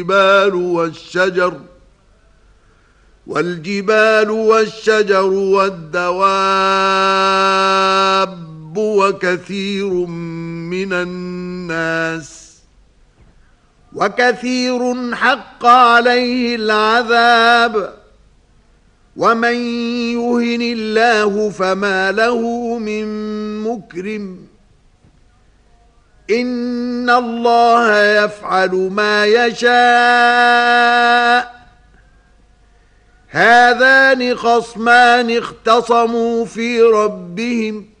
والجبال والشجر والدواب وكثير من الناس وكثير حق عليه العذاب ومن يهن الله فما له من مكرم إن الله يفعل ما يشاء هذان خصمان اختصموا في ربهم